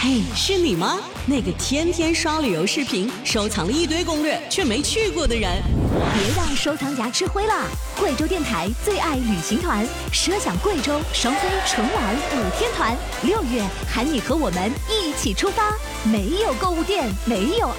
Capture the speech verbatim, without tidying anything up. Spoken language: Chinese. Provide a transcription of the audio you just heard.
嘿，是你吗？那个天天刷旅游视频，收藏了一堆攻略却没去过的人。 别让收藏夹吃灰了！贵州电台最爱旅行团，奢享贵州双飞纯玩五天团，六月喊你和我们一起出发。没有购物店，没有